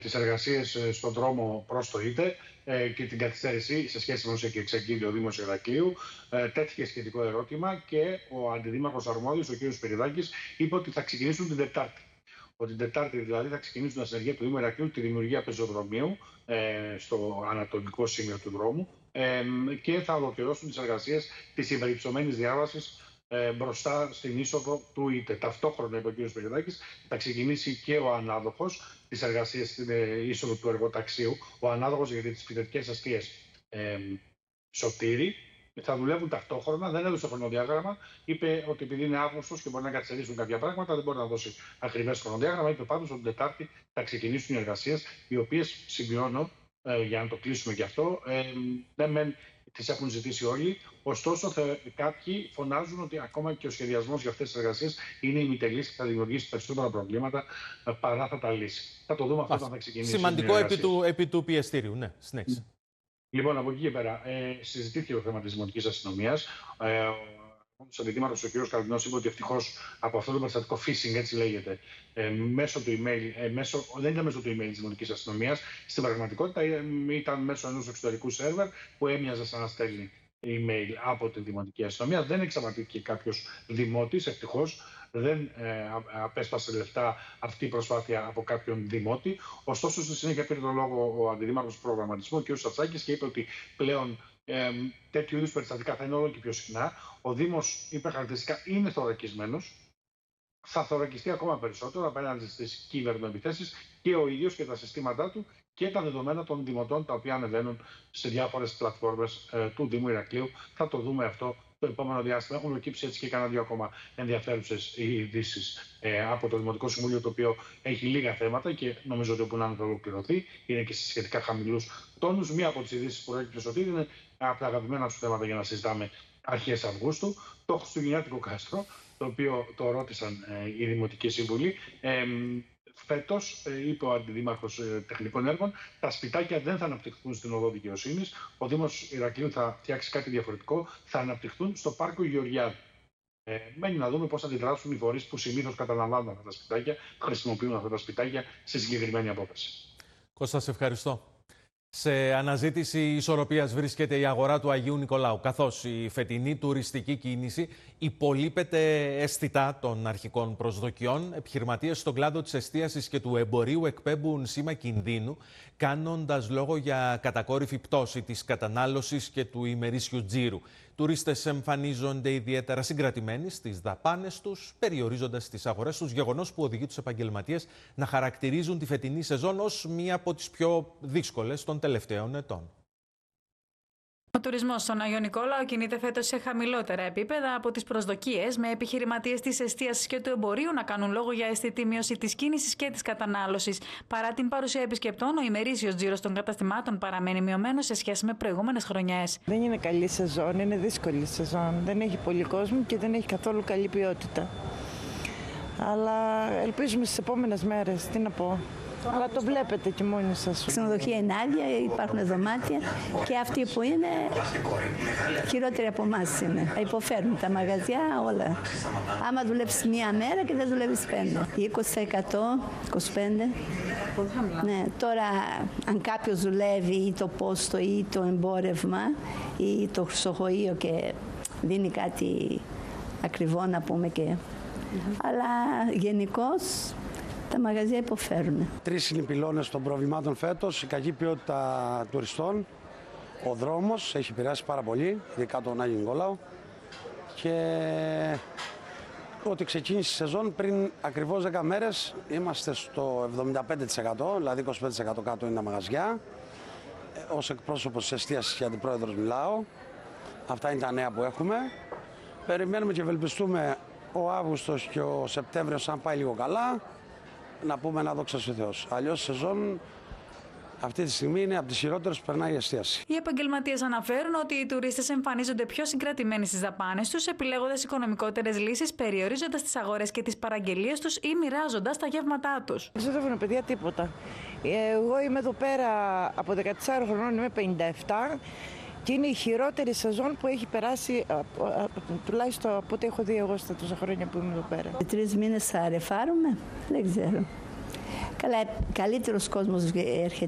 τις εργασίες στον δρόμο προς το ΙΤΕ και την καθυστέρηση σε σχέση με όσο έχει εξαγγείλει ο Δήμος Ηρακλείου. Τέθηκε σχετικό ερώτημα και ο αντιδήμαρχος αρμόδιος, ο κ. Σπυριδάκης, είπε ότι θα ξεκινήσουν την Τετάρτη. Ότι την Τετάρτη δηλαδή θα ξεκινήσουν τα συνεργεία του Δήμου Ηρακλείου τη δημιουργία πεζοδρομίου στο ανατολικό σημείο του δρόμου και θα ολοκληρώσουν τις εργασίες της υπερυψωμένης διάβασης μπροστά στην είσοδο του ΙΤΕ. Ταυτόχρονα, είπε ο κ. Σπυριδάκης, θα ξεκινήσει και ο ανάδοχος της εργασίας στην είσοδο του εργοταξίου, ο ανάδοχος για τις φοιτητικές αστείες Σωτήρη. Θα δουλεύουν ταυτόχρονα, δεν έδωσε χρονοδιάγραμμα. Είπε ότι επειδή είναι Αύγουστος και μπορεί να καθυστερήσουν κάποια πράγματα, δεν μπορεί να δώσει ακριβές χρονοδιάγραμμα. Είπε πάντως ότι την Τετάρτη θα ξεκινήσουν οι εργασίες, οι οποίες, σημειώνω, για να το κλείσουμε και αυτό, δεν τις έχουν ζητήσει όλοι. Ωστόσο, κάποιοι φωνάζουν ότι ακόμα και ο σχεδιασμός για αυτές τις εργασίες είναι ημιτελής και θα δημιουργήσει περισσότερα προβλήματα παρά θα τα λύσει. Θα το δούμε αυτό όταν θα ξεκινήσει. Σημαντικό επί του πιεστήριου, ναι, συνέχισε. Λοιπόν, από εκεί και πέρα, συζητήθηκε το θέμα της Δημοτικής Αστυνομίας. Ο αντιδήμαρχος, ο κ. Καλδινός, είπε ότι ευτυχώς από αυτό το περιστατικό phishing, έτσι λέγεται, μέσω του email, δεν ήταν μέσω του email της Δημοτικής Αστυνομίας. Στην πραγματικότητα ήταν μέσω ενός εξωτερικού σερβερ που έμοιαζε σαν να στέλνει email από τη Δημοτική Αστυνομία. Δεν εξαπατήθηκε κάποιος δημότης, ευτυχώς. Δεν απέσπασε λεφτά αυτή η προσπάθεια από κάποιον δημότη. Ωστόσο, στη συνέχεια πήρε τον λόγο ο αντιδήμαρχος του προγραμματισμού, ο κ. Σατσάκης, και είπε ότι πλέον τέτοιου είδους περιστατικά θα είναι όλο και πιο συχνά. Ο Δήμος, είπε χαρακτηριστικά, είναι θωρακισμένος. Θα θωρακιστεί ακόμα περισσότερο απέναντι στις κυβερνοεπιθέσεις και ο ίδιος και τα συστήματά του και τα δεδομένα των δημοτών τα οποία ανεβαίνουν σε διάφορες πλατφόρμες του Δήμου Ηρακλείου. Θα το δούμε αυτό το επόμενο διάστημα. Έχουν προκύψει έτσι και κάνα δύο ακόμα ενδιαφέρουσες ειδήσεις από το Δημοτικό Συμβούλιο, το οποίο έχει λίγα θέματα και νομίζω ότι όπου να θα ολοκληρωθεί είναι και σε σχετικά χαμηλούς τόνους. Μία από τις ειδήσεις που προέκυψε ότι είναι από τα αγαπημένα σου θέματα για να συζητάμε αρχές Αυγούστου, το χριστουγεννιάτικο κάστρο, το οποίο το ρώτησαν οι Δημοτικοί Σύμβουλοι. Φέτος, είπε ο Αντιδήμαρχος Τεχνικών Έργων, τα σπιτάκια δεν θα αναπτυχθούν στην Οδό Δικαιοσύνης. Ο Δήμος Ηρακλείου θα φτιάξει κάτι διαφορετικό, θα αναπτυχθούν στο Πάρκο Γεωργιάδη. Μένει να δούμε πώς θα αντιδράσουν οι φορείς που συνήθως καταλαμβάνουν αυτά τα σπιτάκια, χρησιμοποιούν αυτά τα σπιτάκια σε συγκεκριμένη απόφαση. Κώστα, σε ευχαριστώ. Σε αναζήτηση ισορροπίας βρίσκεται η αγορά του Αγίου Νικολάου, καθώς η φετινή τουριστική κίνηση υπολείπεται αισθητά των αρχικών προσδοκιών. Επιχειρηματίες στον κλάδο της εστίασης και του εμπορίου εκπέμπουν σήμα κινδύνου, κάνοντας λόγο για κατακόρυφη πτώση της κατανάλωσης και του ημερήσιου τζίρου. Τουρίστες εμφανίζονται ιδιαίτερα συγκρατημένοι στις δαπάνες τους, περιορίζοντας τις αγορές τους, γεγονός που οδηγεί τους επαγγελματίες να χαρακτηρίζουν τη φετινή σεζόν ως μία από τις πιο δύσκολες των τελευταίων ετών. Ο τουρισμός στον Άγιο Νικόλαο κινείται φέτος σε χαμηλότερα επίπεδα από τις προσδοκίες, με επιχειρηματίες της εστίασης και του εμπορίου να κάνουν λόγο για αισθητή μείωση της κίνησης και της κατανάλωσης. Παρά την παρουσία επισκεπτών, ο ημερήσιος τζίρος των καταστημάτων παραμένει μειωμένος σε σχέση με προηγούμενες χρονιές. Δεν είναι καλή σεζόν, είναι δύσκολη σεζόν. Δεν έχει πολύ κόσμο και δεν έχει καθόλου καλή ποιότητα. Αλλά ελπίζουμε στις επόμενες μέρες, τι να πω. Αλλά το βλέπετε και μόνοι σας. Η ξενοδοχεία είναι άδεια, υπάρχουν δωμάτια και αυτοί που είναι χειρότεροι από εμάς είναι. Υποφέρουν τα μαγαζιά όλα. Άμα δουλεύεις μία μέρα και δεν δουλεύεις 5. 20%, 25%. Ναι, τώρα αν κάποιος δουλεύει ή το πόστο ή το εμπόρευμα ή το χρυσοχοείο και δίνει κάτι ακριβό να πούμε και... Αλλά γενικώς τα μαγαζιά υποφέρουν. 3 είναι οι πυλώνες των προβλημάτων φέτος. Η κακή ποιότητα τουριστών. Ο δρόμος έχει επηρεάσει πάρα πολύ, ειδικά τον Άγιο Νικολάου. Και ότι ξεκίνησε η σεζόν πριν ακριβώς 10 μέρες είμαστε στο 75%, δηλαδή 25% κάτω είναι τα μαγαζιά. Ως εκπρόσωπος της εστίασης και αντιπρόεδρος μιλάω. Αυτά είναι τα νέα που έχουμε. Περιμένουμε και ευελπιστούμε ο Αύγουστος και ο Σεπτέμβριος, αν πάει λίγο καλά, να πούμε να δόξα ο Θεός. Αλλιώς η σεζόν αυτή τη στιγμή είναι από τις χειρότερες που περνάει η εστίαση. Οι επαγγελματίες αναφέρουν ότι οι τουρίστες εμφανίζονται πιο συγκρατημένοι στις δαπάνες τους, επιλέγοντας οικονομικότερες λύσεις, περιορίζοντας τις αγορές και τις παραγγελίες τους ή μοιράζοντας τα γεύματά τους. Δεν ξοδεύουν παιδιά τίποτα. Εγώ είμαι εδώ πέρα από 14 χρονών, είμαι 57. Και είναι η χειρότερη σεζόν που έχει περάσει, τουλάχιστον από ό,τι έχω δει εγώ στα τόσα χρόνια που είμαι εδώ πέρα. 3 μήνες θα ρεφάρουμε, δεν ξέρω. Καλά, καλύτερος κόσμος έρχεται.